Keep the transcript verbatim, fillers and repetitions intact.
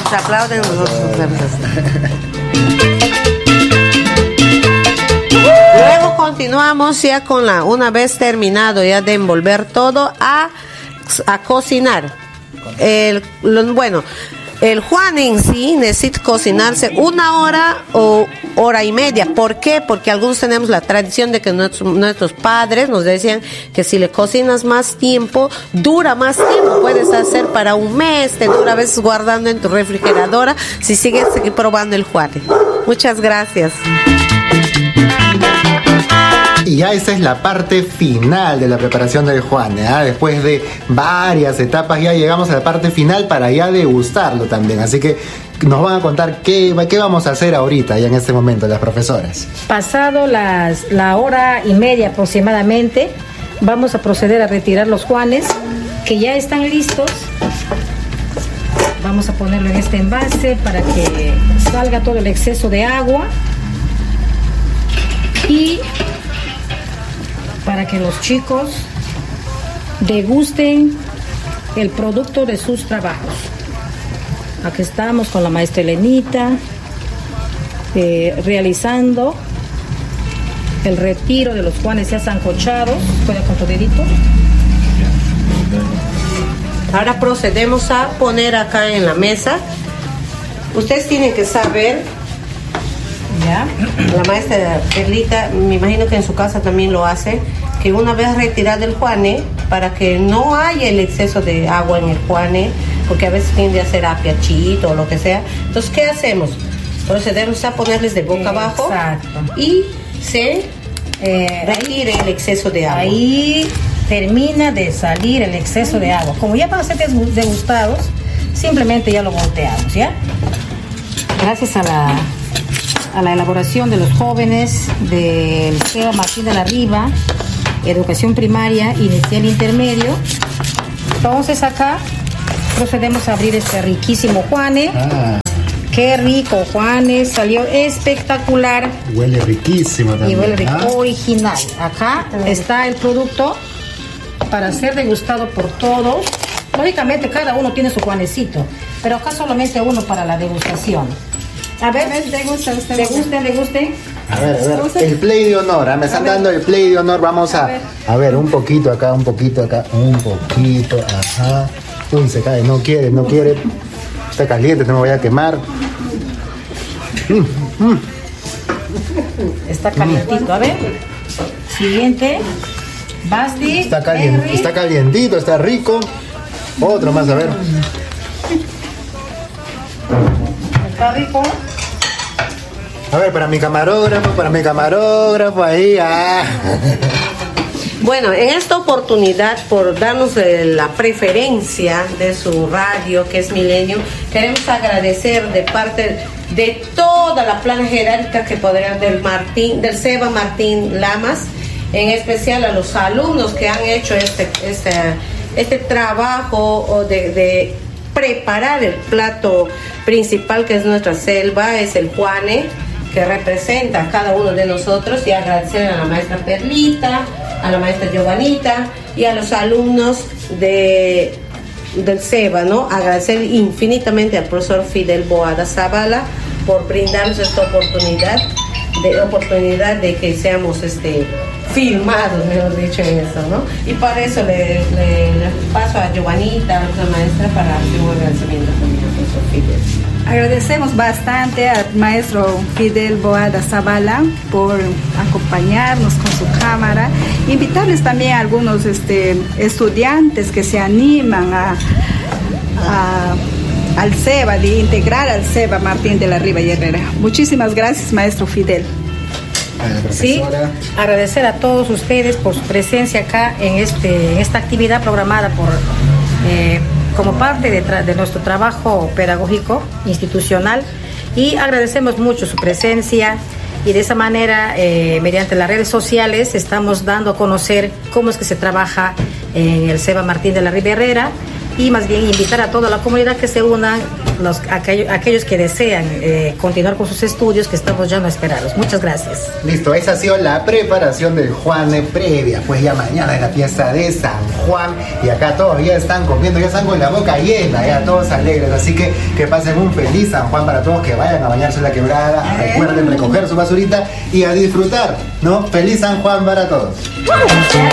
se aplauden, nosotros hacemos así. Luego continuamos ya con la, una vez terminado ya de envolver todo, a, a cocinar. El, lo, bueno, el Juan en sí necesita cocinarse una hora o hora y media. ¿Por qué? Porque algunos tenemos la tradición de que nuestros, nuestros padres nos decían que si le cocinas más tiempo, dura más tiempo. Puedes hacer para un mes, te dura a veces guardando en tu refrigeradora si sigues probando el Juan. Muchas gracias. Y ya esa es la parte final de la preparación del Juan, ¿eh? Después de varias etapas ya llegamos a la parte final para ya degustarlo también. Así que nos van a contar qué, qué vamos a hacer ahorita, ya en este momento, las profesoras. Pasado las, la hora y media aproximadamente, vamos a proceder a retirar los Juanes, que ya están listos. Vamos a ponerlo en este envase para que salga todo el exceso de agua. Y para que los chicos degusten el producto de sus trabajos. Aquí estamos con la maestra Elenita eh, realizando el retiro de los Juanes ya sancochados. Puede con tu dedito. Ahora procedemos a poner acá en la mesa. Ustedes tienen que saber, ya, la maestra Perlita, me imagino que en su casa también lo hace, que una vez retirado el Juane, para que no haya el exceso de agua en el Juane, porque a veces tiende a ser apiachito o lo que sea. Entonces, ¿qué hacemos? Procedemos a ponerles de boca abajo. Exacto. Y se eh, retire el exceso de agua. Ahí termina de salir el exceso de agua. Como ya van a ser degustados, simplemente ya lo volteamos, ¿ya? Gracias a la, a la elaboración de los jóvenes del Seba Martín de la Riva, educación primaria, inicial, intermedio. Entonces acá procedemos a abrir este riquísimo Juane. Ah. Qué rico, Juanes, salió espectacular. Huele riquísimo también. Y huele rico, ¿ah? Original. Acá está el producto para ser degustado por todos. Lógicamente cada uno tiene su Juanecito, pero acá solamente uno para la degustación. A ver, degusten, degusten, degusten. A ver, a ver, el play de honor, ¿eh? Me están dando el play de honor, vamos a, a ver. a ver, un poquito acá, un poquito acá, un poquito, ajá. Uy, se cae, no quiere, no quiere. Está caliente, no me voy a quemar. Mm, mm. Está calientito, a ver. Siguiente. Basti. Está caliente, está calientito, está rico. Otro más, a ver. Está rico. A ver, para mi camarógrafo, para mi camarógrafo, ahí, ah. Bueno, en esta oportunidad, por darnos eh, la preferencia de su radio, que es Milenio, queremos agradecer de parte de toda la plana jerárquica que podría del Martín, del Seba Martín Lamas, en especial a los alumnos que han hecho este, este, este trabajo de, de preparar el plato principal, que es nuestra selva, es el Juane, que representa a cada uno de nosotros, y agradecer a la maestra Perlita, a la maestra Giovanita y a los alumnos de, del Seba, ¿no? Agradecer infinitamente al profesor Fidel Boada Zavala por brindarnos esta oportunidad de, oportunidad de que seamos este, filmados, mejor dicho, en eso, ¿no? Y para eso le, le, le paso a Giovanita, a la maestra, para hacer un agradecimiento también al profesor Fidel. Agradecemos bastante al maestro Fidel Boada Zavala por acompañarnos con su cámara. Invitarles también a algunos este, estudiantes que se animan a, a, al Seba, de integrar al Seba Martín de la Riva y Herrera. Muchísimas gracias, maestro Fidel. Sí, agradecer a todos ustedes por su presencia acá en, este, en esta actividad programada por... Eh, como parte de, tra- de nuestro trabajo pedagógico institucional, y agradecemos mucho su presencia, y de esa manera eh, mediante las redes sociales estamos dando a conocer cómo es que se trabaja en el Seba Martín de la Riva Herrera, y más bien invitar a toda la comunidad que se unan, los, aquellos, aquellos que desean eh, continuar con sus estudios, que estamos ya no esperarlos. Muchas gracias. Listo, esa ha sido la preparación del Juane previa, pues ya mañana es la fiesta de San Juan y acá todos ya están comiendo, ya están con la boca llena, ya todos alegres, así que que pasen un feliz San Juan para todos, que vayan a bañarse en la quebrada, recuerden recoger su basurita y a disfrutar, ¿no? Feliz San Juan para todos.